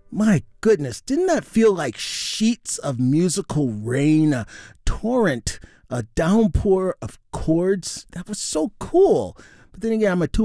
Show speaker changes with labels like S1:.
S1: My goodness, didn't that feel like sheets of musical rain, a torrent, a downpour of chords? That was so cool. But then again, I'm a too